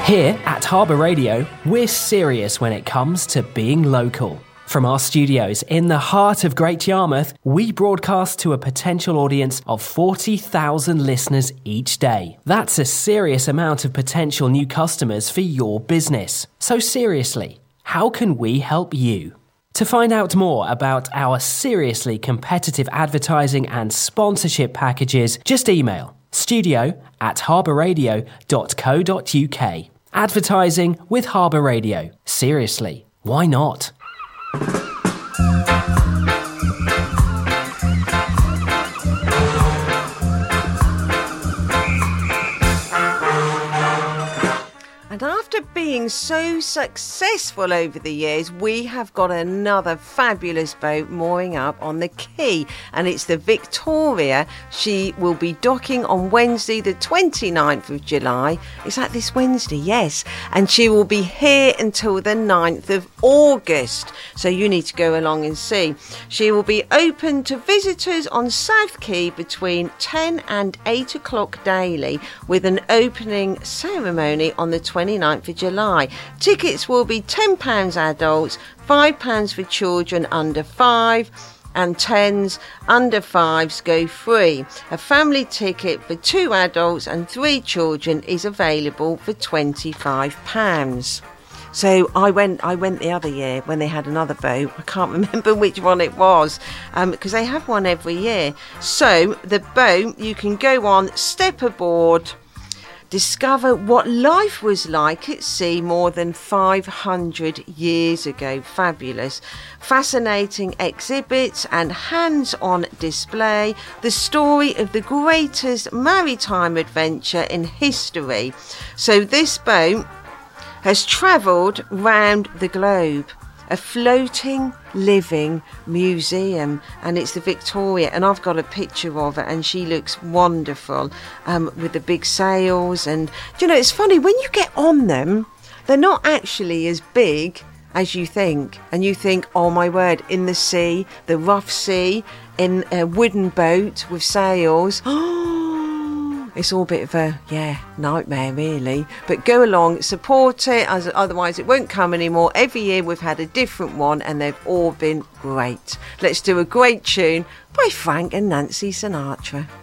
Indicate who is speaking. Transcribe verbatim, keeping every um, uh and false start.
Speaker 1: Here at Harbour Radio, we're serious when it comes to being local. From our studios in the heart of Great Yarmouth, we broadcast to a potential audience of forty thousand listeners each day. That's a serious amount of potential new customers for your business. So seriously, how can we help you? To find out more about our seriously competitive advertising and sponsorship packages, just email studio at harbourradio dot co dot uk. Advertising with Harbour Radio. Seriously, why not?
Speaker 2: And after being so successful over the years, we have got another fabulous boat mooring up on the quay, and it's the Victoria. She will be docking on Wednesday the twenty-ninth of July. Is that this Wednesday? Yes. And she will be here until the ninth of August. So you need to go along and see. She will be open to visitors on South Quay between ten and eight o'clock daily, with an opening ceremony on the twenty-ninth of July. Tickets will be ten pounds adults, five pounds for children under five, and tens under fives go free. A family ticket for two adults and three children is available for twenty-five pounds. So I went I went the other year when they had another boat. I can't remember which one it was, um, because they have one every year. So the boat, you can go on, step aboard, discover what life was like at sea more than five hundred years ago. Fabulous. Fascinating exhibits and hands-on display. The story of the greatest maritime adventure in history. So this boat has travelled round the globe. A floating, living museum, and it's the Victoria, and I've got a picture of it, and she looks wonderful, um, with the big sails. And do you know, it's funny, when you get on them, they're not actually as big as you think, and you think, oh my word, in the sea, the rough sea, in a wooden boat with sails, oh, it's all a bit of a, yeah, nightmare really. But go along, support it, as otherwise it won't come anymore. Every year we've had a different one, and they've all been great. Let's do a great tune by Frank and Nancy Sinatra.